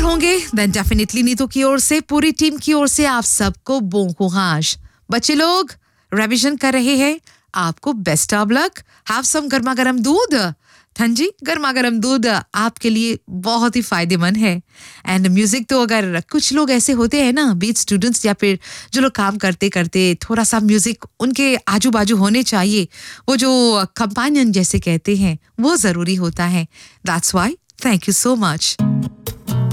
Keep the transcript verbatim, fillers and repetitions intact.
होंगे then definitely Neetu की ओर से, पूरी टीम की ओर से आप सबको bon courage। बच्चे लोग रिवीजन कर रहे हैं, आपको best of luck. Have some गर्मा गर्म दूध। ठंडी गर्मा गर्म दूध आपके लिए बहुत ही फायदेमंद है। एंड म्यूजिक तो अगर कुछ लोग ऐसे होते हैं ना, बीट स्टूडेंट्स या फिर जो लोग काम करते करते थोड़ा सा म्यूजिक उनके आजू बाजू होने चाहिए, वो जो कंपेनियन जैसे कहते हैं, वो जरूरी होता है। That's why thank you so much.